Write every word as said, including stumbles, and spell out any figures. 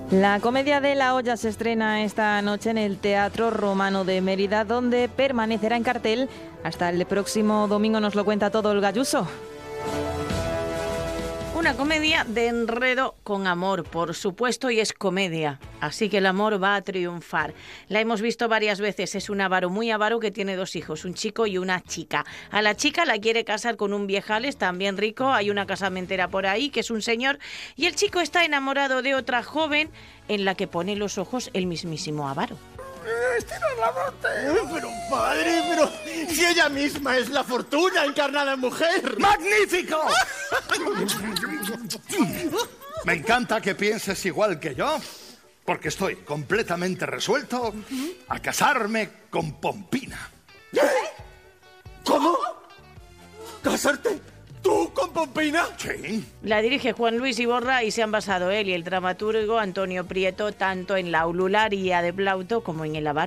La comedia de La Olla se estrena esta noche en el Teatro Romano de Mérida, donde permanecerá en cartel hasta el próximo domingo. Nos lo cuenta todo Olga Ayuso. Una comedia de enredo con amor, por supuesto, y es comedia. Así que el amor va a triunfar. La hemos visto varias veces. Es un avaro muy avaro que tiene dos hijos, un chico y una chica. A la chica la quiere casar con un viejales también rico. Hay una casamentera por ahí que es un señor. Y el chico está enamorado de otra joven en la que pone los ojos el mismísimo avaro. ¡Estira la norte! Pero padre, pero si ella misma es la fortuna encarnada en mujer. ¡Magnífico! Me encanta que pienses igual que yo, porque estoy completamente resuelto a casarme con Pompina. ¿Eh? ¿Cómo? ¿Casarte? ¿Tú con Pompina? Sí. La dirige Juan Luis Iborra y se han basado él y el dramaturgo Antonio Prieto tanto en la ulularia de Plauto como en el avaro.